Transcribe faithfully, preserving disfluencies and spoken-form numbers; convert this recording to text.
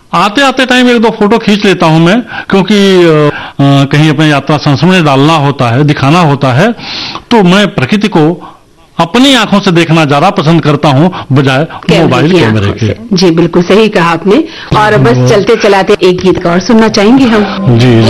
आते आते टाइम एक दो फोटो खींच लेता हूं मैं, क्योंकि आ, कहीं अपनी यात्रा संस्मरण डालना होता है, दिखाना होता है, तो मैं प्रकृति को अपनी आंखों से देखना ज्यादा पसंद करता हूं बजाय मोबाइल कैमरे के। जी बिल्कुल सही कहा आपने। और बस चलते चलाते एक गीत का और सुनना चाहेंगे हम। जी।